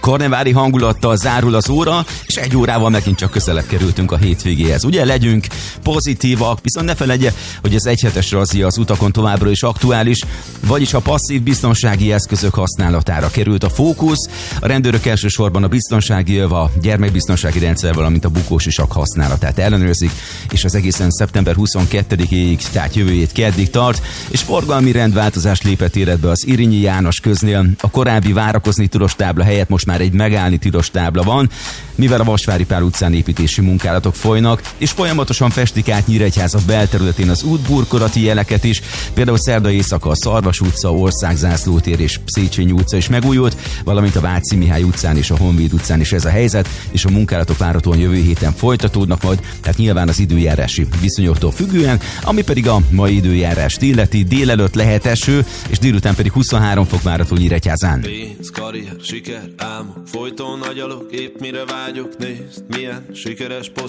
Karneváli hangulattal zárul az óra, és egy órával megint csak közelebb kerültünk a hétvégéhez. Ugye legyünk pozitívak, viszont ne feledje, hogy az egyhetes razzia az utakon továbbra is aktuális, vagyis a passzív biztonsági eszközök használatára került a fókusz. A rendőrök elsősorban a biztonsági öv, a gyermekbiztonsági rendszer, valamint a bukós isak használatát ellenőrzik, és az egészen szeptember 22-ig, tehát jövő hét keddig tart, és forgalmi rendváltozás lépett életbe az Irinyi János köznél. A korábbi várakozni tilos tábla helyett most már egy megállni tilos tábla van, mivel a Vasvári Pál utcán építési munkálatok folynak, és folyamatosan festik át Nyíregyháza belterületén az útburkolati jeleket is. Például szerda éjszaka a Szarvas utca, Országzászló tér és Széchenyi utca is megújult, valamint a Váci Mihály utcán és a Honvéd utcán is ez a helyzet, és a munkálatok várhatóan jövő héten folytatódnak majd, tehát nyilván az időjárási viszonyoktól függően, ami pedig a mai időjárást illeti, délelőtt lehet eső, és délután pedig 23 fok várható Nyíregyházán. Pénz, karrier, siker, álmok, folyton agyalok, épp mire vágyok, nézd, milyen sikeres